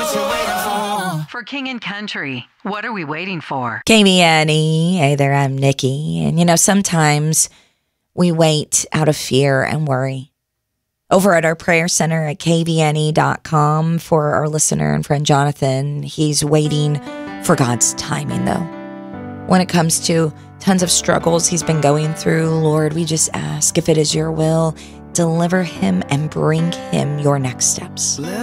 For King and Country, what are we waiting for? KBNE. Hey there, I'm Nikki. And sometimes we wait out of fear and worry. Over at our prayer center at kvne.com for our listener and friend Jonathan, he's waiting for God's timing, though. When it comes to tons of struggles he's been going through, Lord, we just ask, if it is your will, deliver him and bring him your next steps.